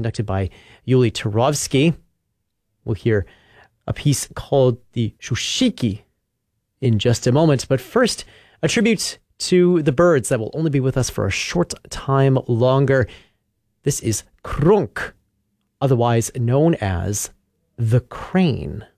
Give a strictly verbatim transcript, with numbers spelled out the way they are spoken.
conducted by Yuli Turovsky. We'll hear a piece called the Shushiki in just a moment. But first, a tribute to the birds that will only be with us for a short time longer. This is Krunk, otherwise known as the crane.